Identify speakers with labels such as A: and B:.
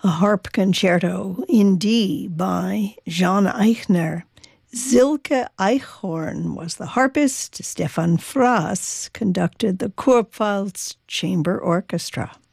A: a harp concerto in D by Jean Eichner. Silke Eichhorn was the harpist. Stefan Frass conducted the Kurpfalz Chamber Orchestra.